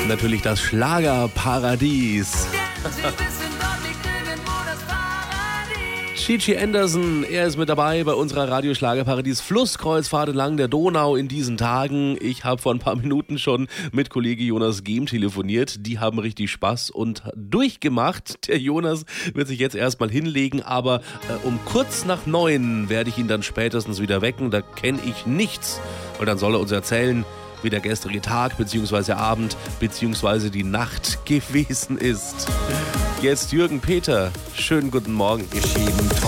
Natürlich das Schlagerparadies. Gigi Anderson, er ist mit dabei bei unserer Radioschlagerparadies Flusskreuzfahrt entlang der Donau in diesen Tagen. Ich habe vor ein paar Minuten schon mit Kollege Jonas Gehm telefoniert. Die haben richtig Spaß und durchgemacht. Der Jonas wird sich jetzt erstmal hinlegen, aber um kurz nach 9 werde ich ihn dann spätestens wieder wecken. Da kenne ich nichts. Und dann soll er uns erzählen, wie der gestrige Tag bzw. Abend bzw. die Nacht gewesen ist. Jetzt Jürgen Peter. Schönen guten Morgen.